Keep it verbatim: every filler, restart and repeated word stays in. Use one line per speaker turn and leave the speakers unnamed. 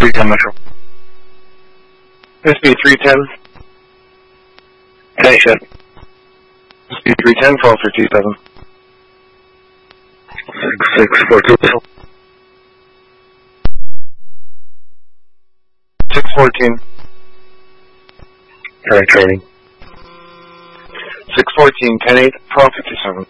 three ten Metro.
S B three ten.
Connection.
S B three ten, twelve fifty-seven.
six six four two.
six fourteen.
Alright, training.
six fourteen, ten eight, twelve fifty-seven.